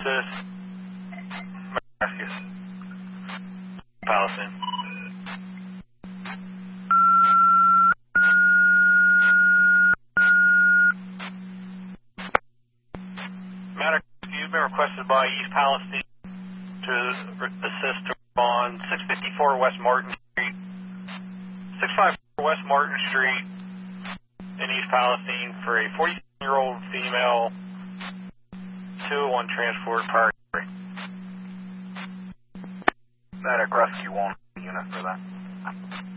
This Marcus Palestine. Matter, you've been requested by East Palestine to assist on 654 West Martin Street, 654 West Martin Street in East Palestine for a 47-year-old female 201 transport priority. Medic Rescue 1 unit for that.